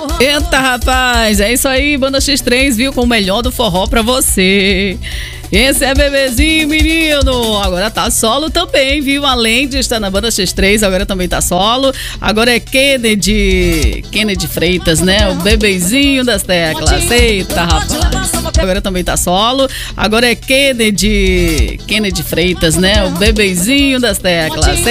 Eita, rapaz, é isso aí, Banda X3, viu, com o melhor do forró pra você. Esse é Bebezinho, menino. Agora tá solo também, viu? Além de estar na Banda X3, agora também tá solo. Agora é Kennedy Freitas, né? O Bebezinho das teclas. Eita, rapaz. Agora também tá solo. Agora é Kennedy Freitas, né? O Bebezinho das teclas.